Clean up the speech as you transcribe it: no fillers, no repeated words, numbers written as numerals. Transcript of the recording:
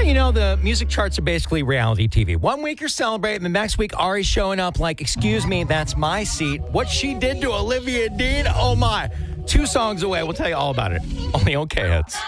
you know, the music charts are basically reality TV. One week you're celebrating, the next week Ari's showing up like, excuse me, that's my seat. What she did to Olivia Dean, oh my. 2 songs away. We'll tell you all about it. Only on K-Hits.